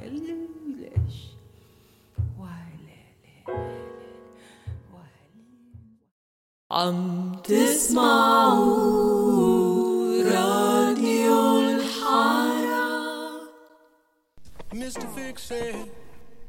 ليش عم تسمعوا راديو الحارة. Mr. Fix It.